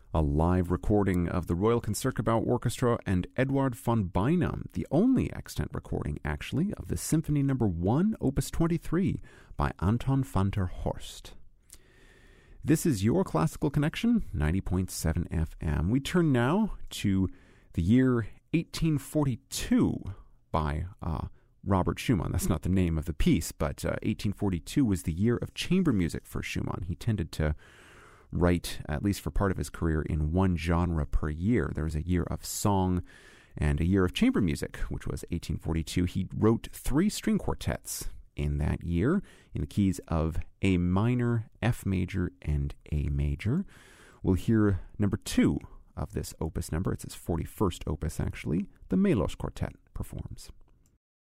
A live recording of the Royal Concertgebouw Orchestra and Eduard von Beinum, the only extant recording, actually, of the Symphony No. 1, Opus 23, by Anton van der Horst. This is your Classical Connection, 90.7 FM. We turn now to the year 1842 by Robert Schumann. That's not the name of the piece, but 1842 was the year of chamber music for Schumann. He tended to write, at least for part of his career, in one genre per year. There was a year of song and a year of chamber music, which was 1842. He wrote 3 string quartets in that year in the keys of A minor, F major, and A major. We'll hear number 2 of this opus number. It's his 41st opus, actually. The Melos Quartet performs.